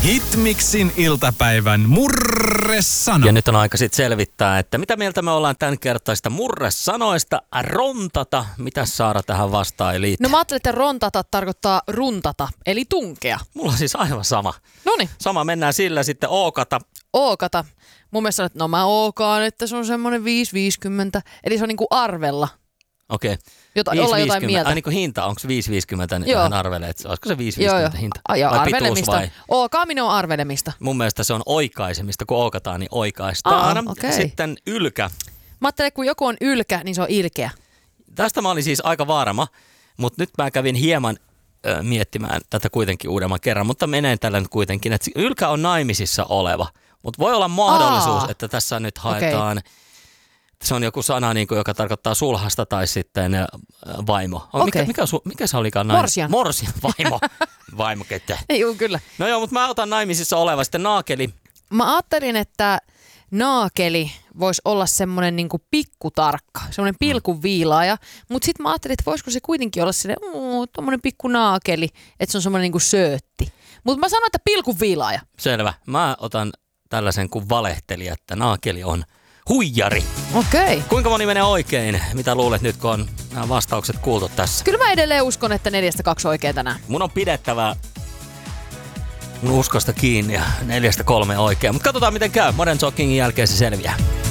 Hitmixin iltapäivän murresana. Ja nyt on aika sitten selvittää, että mitä mieltä me ollaan tämän kertaista murresanoista. Rontata. Mitä Saara tähän vastaan liittyy? No mä ajattelin, että rontata tarkoittaa runtata, eli tunkea. Mulla on siis aivan sama. Noniin. Sama mennään sillä sitten ookata. Ookata. Mun mielestä että no mä ookaan, että se on semmoinen 5,50. Eli se on niinku arvella. Okei. Olla jotain mieltä. Ai niin kuin hinta, onko se 5,50, niin Joo. vähän arvelee, että olisiko se 5,50 hinta? Ja vai arvelemista. pituus vai? Ookaaminen on arvelemista. Mun mielestä se on oikaisemista, kun ookataan, niin oikaistaan. Okay. Sitten ylkä. Mä ajattelen, että kun joku on ylkä, niin se on ilkeä. Tästä mä olin siis aika varma, mutta nyt mä kävin hieman miettimään tätä kuitenkin uudemman kerran, mutta menen tällä nyt kuitenkin, että ylkä on naimisissa oleva, mutta voi olla mahdollisuus, että tässä nyt haetaan, se on joku sana, niin kuin, joka tarkoittaa sulhasta tai sitten vaimo. Mikä se olikaan nainen? Morsian. Morsian, vaimo. Vaimo ketä? Joo, kyllä. No joo, mutta mä otan naimisissa oleva sitten naakeli. Mä ajattelin, että naakeli voisi olla semmoinen niinku pikkutarkka, semmoinen pilkunviilaaja, mutta sitten mä ajattelin, että voisiko se kuitenkin olla semmoinen tommonen pikku naakeli, että se on semmoinen niinku söötti. Mutta mä sanoin, että pilkunviilaaja. Selvä. Mä otan tällaisen kuin valehtelija, että naakeli on huijari. Okei. Kuinka moni menee oikein? Mitä luulet nyt, kun on nämä vastaukset kuultu tässä? Kyllä mä edelleen uskon, että 4-2 oikein tänään. Mun on pidettävä mun uskosta kiinni ja 4-3 oikein. Mutta katsotaan miten käy. Modern Talkingin jälkeen se selviää.